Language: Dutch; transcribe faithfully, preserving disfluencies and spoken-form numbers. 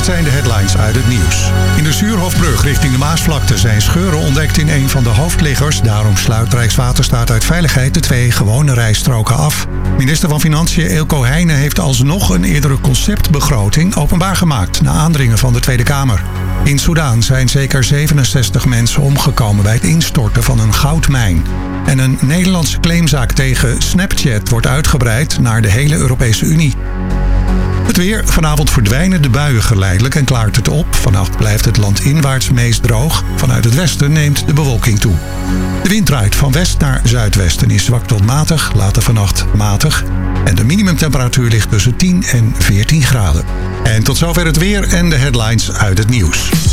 zijn de headlines uit het nieuws. In de Zuurhofbrug richting de Maasvlakte zijn scheuren ontdekt in een van de hoofdliggers. Daarom sluit Rijkswaterstaat uit veiligheid de twee gewone rijstroken af. Minister van Financiën Eelco Heijnen heeft alsnog een eerdere conceptbegroting openbaar gemaakt na aandringen van de Tweede Kamer. In Soedan zijn zeker zevenenzestig mensen omgekomen bij het instorten van een goudmijn. En een Nederlandse claimzaak tegen Snapchat wordt uitgebreid naar de hele Europese Unie. Het weer. Vanavond verdwijnen de buien geleidelijk en klaart het op. Vannacht blijft het land inwaarts meest droog. Vanuit het westen neemt de bewolking toe. De wind draait van west naar zuidwest en is zwak tot matig. Later vannacht matig. En de minimumtemperatuur ligt tussen tien en veertien graden. En tot zover het weer en de headlines uit het nieuws.